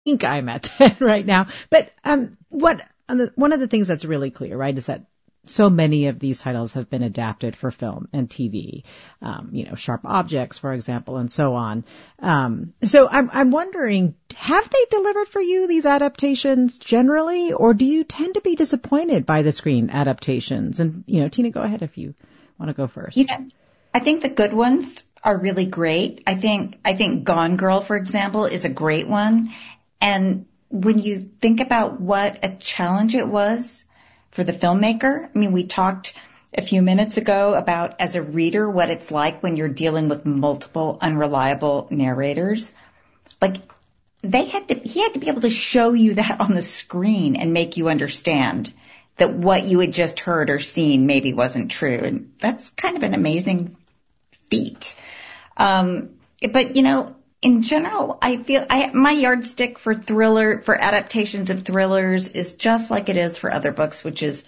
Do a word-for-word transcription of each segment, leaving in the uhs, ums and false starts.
think I'm at ten right now. But um, what one of the things that's really clear, right, is that so many of these titles have been adapted for film and T V, um, you know, Sharp Objects, for example, and so on. Um, so I'm, I'm wondering, have they delivered for you, these adaptations generally, or do you tend to be disappointed by the screen adaptations? And, you know, Tina, go ahead if you want to go first. You know, I think the good ones are really great. I think, I think Gone Girl, for example, is a great one. And when you think about what a challenge it was for the filmmaker, I mean, we talked a few minutes ago about, as a reader, what it's like when you're dealing with multiple unreliable narrators. Like, they had to, he had to be able to show you that on the screen and make you understand that what you had just heard or seen maybe wasn't true. And that's kind of an amazing feat. Um, but, you know, in general, I feel I, my yardstick for thriller, for adaptations of thrillers is just like it is for other books, which is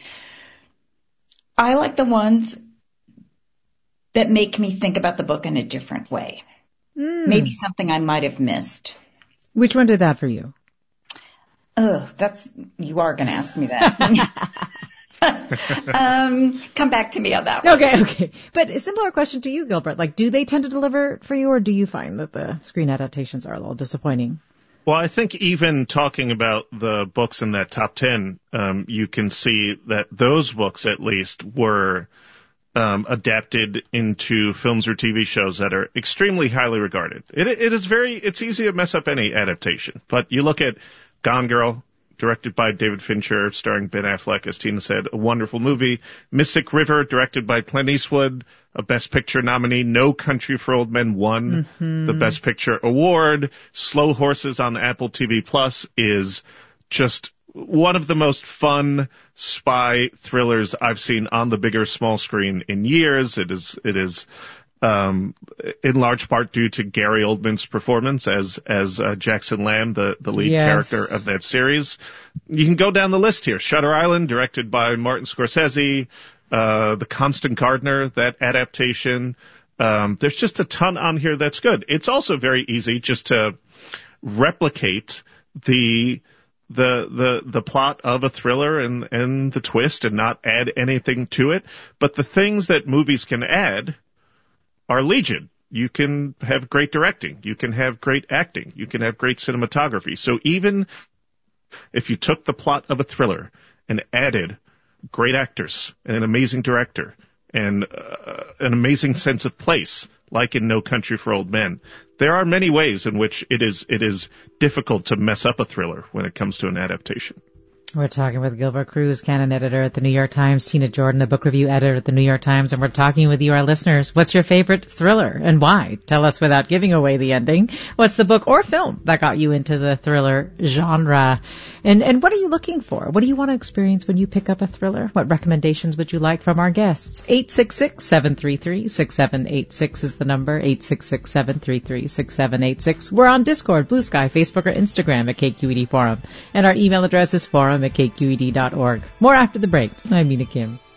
I like the ones that make me think about the book in a different way. Mm. Maybe something I might have missed. Which one did that for you? Oh, that's, you are going to ask me that. um, come back to me on that one. Okay, okay. But a similar question to you, Gilbert. Like, do they tend to deliver for you, or do you find that the screen adaptations are a little disappointing? Well, I think even talking about the books in that top ten, um, you can see that those books, at least, were um, adapted into films or T V shows that are extremely highly regarded. It, it is very, it's easy to mess up any adaptation. But you look at Gone Girl, directed by David Fincher, starring Ben Affleck, as Tina said, a wonderful movie. Mystic River, directed by Clint Eastwood, a Best Picture nominee. No Country for Old Men won mm-hmm. the Best Picture award. Slow Horses on Apple T V Plus is just one of the most fun spy thrillers I've seen on the big or small screen in years. It is, it is, um, in large part due to Gary Oldman's performance as, as, uh, Jackson Lamb, the, the lead yes. character of that series. You can go down the list here. Shutter Island, directed by Martin Scorsese, uh, The Constant Gardener, that adaptation. Um, there's just a ton on here that's good. It's also very easy just to replicate the, the, the, the plot of a thriller and, and the twist and not add anything to it. But the things that movies can add are legion. You can have great directing. You can have great acting. You can have great cinematography. So even if you took the plot of a thriller and added great actors and an amazing director and uh, an amazing sense of place, like in No Country for Old Men, there are many ways in which it is it is difficult to mess up a thriller when it comes to an adaptation. We're talking with Gilbert Cruz, canon editor at the New York Times, Tina Jordan, a book review editor at the New York Times, and we're talking with you, our listeners. What's your favorite thriller and why? Tell us without giving away the ending. What's the book or film that got you into the thriller genre? And and what are you looking for? What do you want to experience when you pick up a thriller? What recommendations would you like from our guests? eight six six, seven three three, six seven eight six is the number, eight six six, seven three three, six seven eight six. We're on Discord, Blue Sky, Facebook, or Instagram at K Q E D Forum. And our email address is forum at K Q E D dot org. More after the break. I'm Mina Kim.